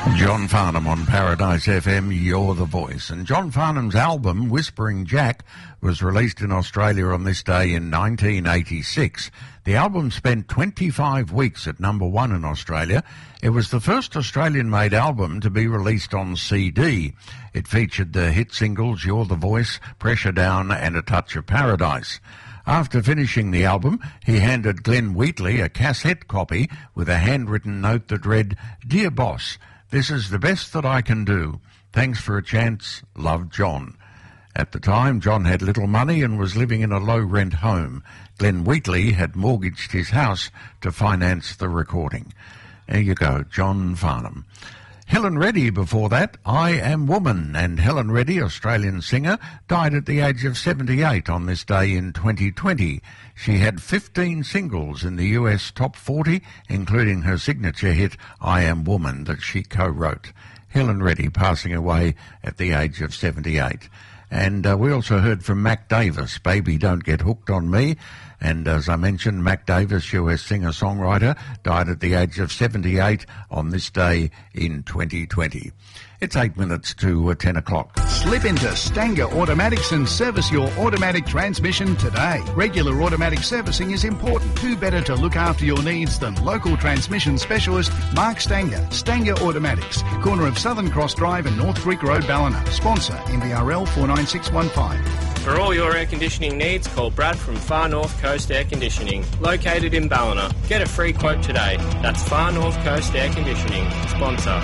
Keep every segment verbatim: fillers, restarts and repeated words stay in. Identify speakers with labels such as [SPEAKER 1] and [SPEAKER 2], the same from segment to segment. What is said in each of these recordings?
[SPEAKER 1] John Farnham on Paradise F M, You're the Voice. And John Farnham's album, Whispering Jack, was released in Australia on this day in nineteen eighty-six. The album spent twenty-five weeks at number one in Australia. It was the first Australian-made album to be released on C D. It featured the hit singles You're the Voice, Pressure Down and A Touch of Paradise. After finishing the album, he handed Glenn Wheatley a cassette copy with a handwritten note that read, "Dear Boss, this is the best that I can do. Thanks for a chance. Love, John." At the time, John had little money and was living in a low-rent home. Glenn Wheatley had mortgaged his house to finance the recording. There you go, John Farnham. Helen Reddy before that, I Am Woman, and Helen Reddy, Australian singer, died at the age of seventy-eight on this day in twenty twenty. She had fifteen singles in the U S top forty, including her signature hit, I Am Woman, that she co-wrote. Helen Reddy passing away at the age of seventy-eight. And uh, we also heard from Mac Davis, Baby Don't Get Hooked on Me. And as I mentioned, Mac Davis, U S singer-songwriter, died at the age of seventy-eight on this day in twenty twenty. It's eight minutes to uh, ten o'clock.
[SPEAKER 2] Slip into Stanger Automatics and service your automatic transmission today. Regular automatic servicing is important. Who better to look after your needs than local transmission specialist Mark Stanger? Stanger Automatics, corner of Southern Cross Drive and North Creek Road, Ballina. Sponsor M B R L four nine six one five.
[SPEAKER 3] For all your air conditioning needs, call Brad from Far North Coast Air Conditioning, located in Ballina. Get a free quote today. That's Far North Coast Air Conditioning. Sponsor.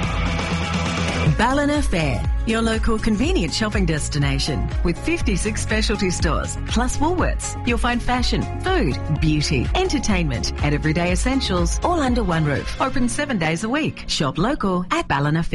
[SPEAKER 4] Ballina Fair, your local convenient shopping destination with fifty-six specialty stores, plus Woolworths. You'll find fashion, food, beauty, entertainment and everyday essentials all under one roof. Open seven days a week. Shop local at Ballina Fair.